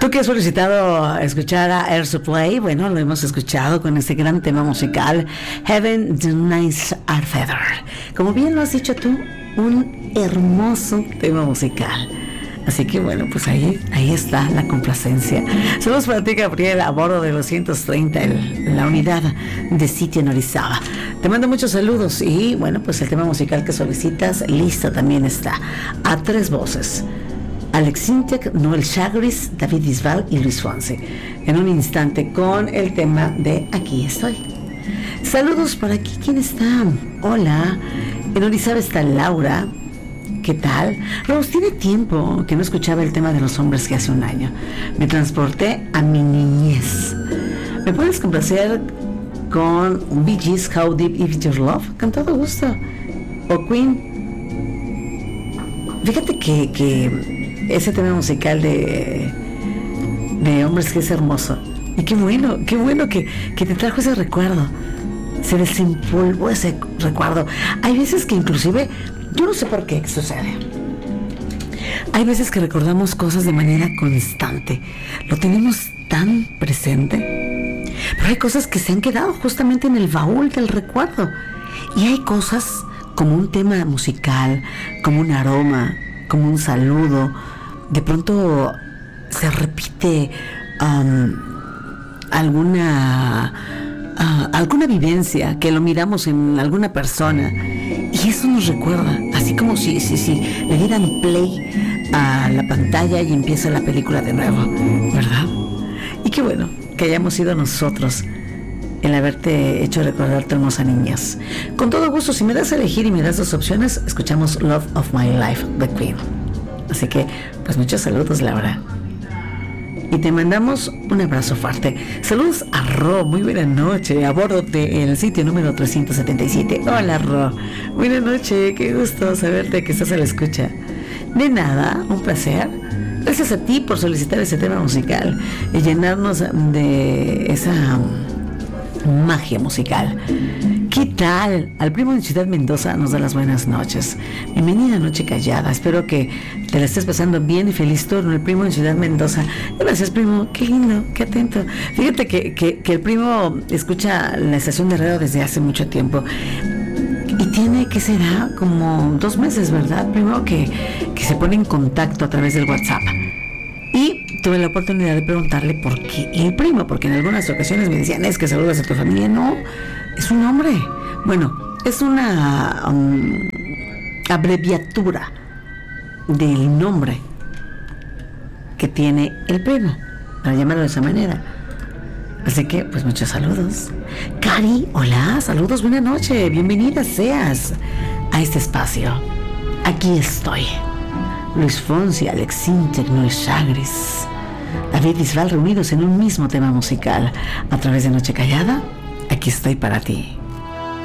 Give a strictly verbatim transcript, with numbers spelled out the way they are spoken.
Tú que has solicitado escuchar a Air Supply, bueno, lo hemos escuchado con este gran tema musical, Heaven Denies Our Feather. Como bien lo has dicho tú, un hermoso tema musical. Así que bueno, pues ahí, ahí está la complacencia. Saludos para ti, Gabriel, a bordo de doscientos treinta, el, la unidad de sitio en Orizaba. Te mando muchos saludos y bueno, pues el tema musical que solicitas, lista también está. A tres voces. Alex Sintek, Noel Chagris, David Bisbal y Luis Fonsi. En un instante con el tema de Aquí estoy. Saludos por aquí, ¿quién está? Hola, en Orizaba está Laura. ¿Qué tal? Rose, tiene tiempo que no escuchaba el tema de los hombres que hace un año. Me transporté a mi niñez. ¿Me puedes complacer con Bee Gees, How Deep Is Your Love? Con todo gusto. O Queen. Fíjate que, que ese tema musical de, de hombres que es hermoso. Y qué bueno, qué bueno que, que te trajo ese recuerdo. Se desempolvó ese recuerdo. Hay veces que inclusive, yo no sé por qué sucede. Hay veces que recordamos cosas de manera constante. Lo tenemos tan presente. Pero hay cosas que se han quedado justamente en el baúl del recuerdo. Y hay cosas como un tema musical, como un aroma, como un saludo. De pronto se repite um, alguna... Uh, alguna vivencia que lo miramos en alguna persona y eso nos recuerda, así como si, si, si le dieran play a la pantalla y empieza la película de nuevo, ¿verdad? Y qué bueno que hayamos sido nosotros el haberte hecho recordar tu hermosa niñez. Con todo gusto, si me das a elegir y me das dos opciones, escuchamos Love of My Life, The Queen. Así que, pues muchos saludos, Laura. Y te mandamos un abrazo fuerte. Saludos a Ro, muy buena noche, a bordo del sitio número trescientos setenta y siete. Hola, Ro, buena noche, qué gusto saberte que estás a la escucha. De nada, un placer. Gracias a ti por solicitar ese tema musical y llenarnos de esa magia musical. ¿Qué tal? Al primo de Ciudad Mendoza nos da las buenas noches. Bienvenida Noche Callada. Espero que te la estés pasando bien y feliz turno. El primo de Ciudad Mendoza. Gracias, primo. Qué lindo, qué atento. Fíjate que, que, que el primo escucha la estación de radio desde hace mucho tiempo. Y tiene, ¿qué será? Como dos meses, ¿verdad, primo? Que, que se pone en contacto a través del WhatsApp. Y tuve la oportunidad de preguntarle por qué el primo, porque en algunas ocasiones me decían, es que saludas a tu familia. No, es un nombre. Bueno, es una um, abreviatura del nombre que tiene el primo, para llamarlo de esa manera. Así que, pues muchos saludos. Cari, hola, saludos, buena noche, bienvenida seas a este espacio. Aquí estoy. Luis Fonsi, Alex Sintek, Noel Chagris, David Bisbal reunidos en un mismo tema musical. A través de Noche Callada, aquí estoy para ti.